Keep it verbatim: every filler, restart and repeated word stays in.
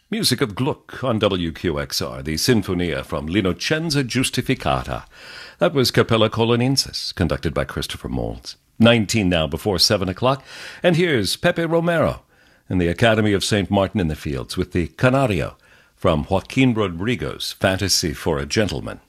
Music of Gluck on W Q X R, the Sinfonia from L'Innocenza Giustificata. That was Capella Colonensis, conducted by Christopher Moulds. Nineteen now before seven o'clock, and here's Pepe Romero and the Academy of Saint Martin in the Fields with the Canario from Joaquin Rodrigo's Fantasy for a Gentleman.